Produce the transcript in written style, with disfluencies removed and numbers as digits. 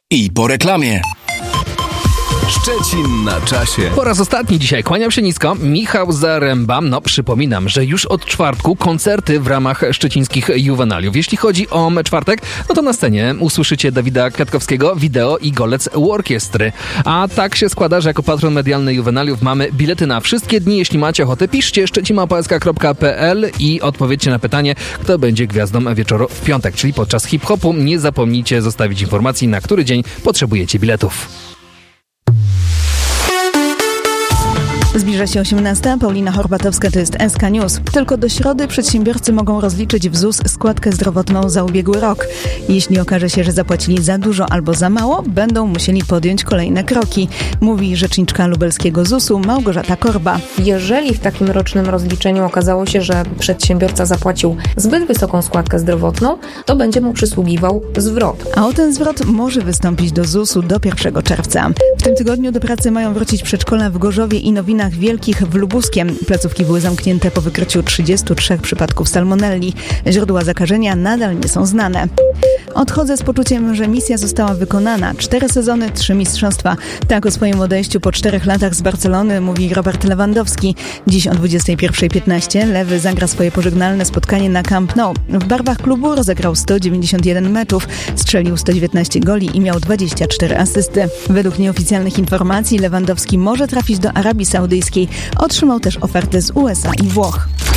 I po reklamie. Szczecin na czasie. Po raz ostatni dzisiaj kłaniam się nisko. Michał Zaręba. Przypominam, że już od czwartku koncerty w ramach szczecińskich Juwenaliów. Jeśli chodzi o czwartek, to na scenie usłyszycie Dawida Kwiatkowskiego, wideo i golec orkiestry. A tak się składa, że jako patron medialny Juwenaliów mamy bilety na wszystkie dni. Jeśli macie ochotę, piszcie szczecin@psk.pl i odpowiedzcie na pytanie, kto będzie gwiazdą wieczoru w piątek, czyli podczas hip-hopu. Nie zapomnijcie zostawić informacji, na który dzień potrzebujecie biletów. Zbliża się 18. Paulina Horbatowska, to jest SK News. Tylko do środy przedsiębiorcy mogą rozliczyć w ZUS składkę zdrowotną za ubiegły rok. Jeśli okaże się, że zapłacili za dużo albo za mało, będą musieli podjąć kolejne kroki, mówi rzeczniczka lubelskiego ZUS-u Małgorzata Korba. Jeżeli w takim rocznym rozliczeniu okazało się, że przedsiębiorca zapłacił zbyt wysoką składkę zdrowotną, to będzie mu przysługiwał zwrot. A o ten zwrot może wystąpić do ZUS-u do 1 czerwca. W tym tygodniu do pracy mają wrócić przedszkola w Gorzowie i Nowinach Wielkich w Lubuskiem. Placówki były zamknięte po wykryciu 33 przypadków salmonelli. Źródła zakażenia nadal nie są znane. Odchodzę z poczuciem, że misja została wykonana. 4 sezony, 3 mistrzostwa. Tak o swoim odejściu po 4 latach z Barcelony mówi Robert Lewandowski. Dziś o 21:15 Lewy zagra swoje pożegnalne spotkanie na Camp Nou. W barwach klubu rozegrał 191 meczów, strzelił 119 goli i miał 24 asysty. Według nieoficjalnych informacji Lewandowski może trafić do Arabii Saudyjskiej. Otrzymał też ofertę z USA i Włoch.